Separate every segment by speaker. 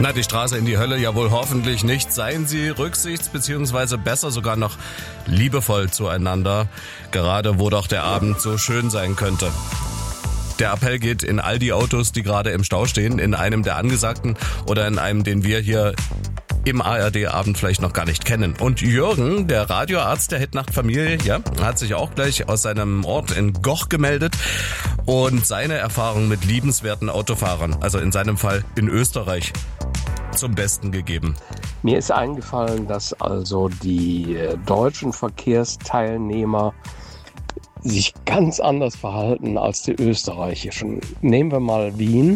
Speaker 1: Na, die Straße in die Hölle ja wohl hoffentlich nicht. Seien Sie rücksichts- bzw. besser sogar noch liebevoll zueinander, gerade wo doch der Abend so schön sein könnte. Der Appell geht in all die Autos, die gerade im Stau stehen, in einem der angesagten oder in einem, den wir hier im ARD-Abend vielleicht noch gar nicht kennen. Und Jürgen, der Radioarzt der Hitnacht-Familie, ja, hat sich auch gleich aus seinem Ort in Goch gemeldet und seine Erfahrung mit liebenswerten Autofahrern, also in seinem Fall in Österreich, zum Besten gegeben.
Speaker 2: Mir ist eingefallen, dass also die deutschen Verkehrsteilnehmer sich ganz anders verhalten als die österreichischen. Nehmen wir mal Wien.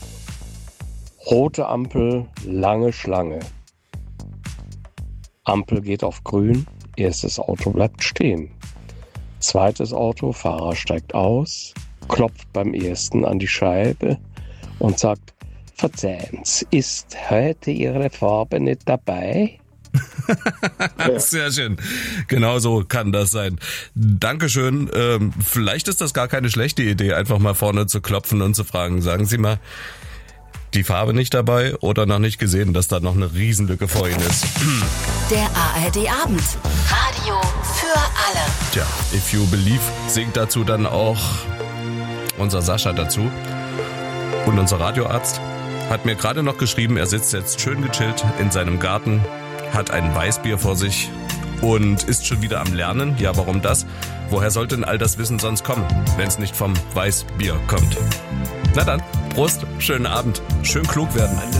Speaker 2: Rote Ampel, lange Schlange. Ampel geht auf grün, erstes Auto bleibt stehen. Zweites Auto, Fahrer steigt aus, klopft beim ersten an die Scheibe und sagt: Verzeihen Sie, ist heute Ihre Farbe nicht dabei?
Speaker 1: Sehr schön. Genau so kann das sein. Dankeschön. Vielleicht ist das gar keine schlechte Idee, einfach mal vorne zu klopfen und zu fragen, sagen Sie mal, die Farbe nicht dabei oder noch nicht gesehen, dass da noch eine Riesenlücke vor Ihnen ist?
Speaker 3: Der ARD-Abend. Radio für alle.
Speaker 1: Tja, If You Believe singt dazu dann auch unser Sascha dazu. Und unser Radioarzt hat mir gerade noch geschrieben, er sitzt jetzt schön gechillt in seinem Garten, hat ein Weißbier vor sich und ist schon wieder am Lernen. Ja, warum das? Woher sollte denn all das Wissen sonst kommen, wenn es nicht vom Weißbier kommt? Na dann, Prost, schönen Abend, schön klug werden.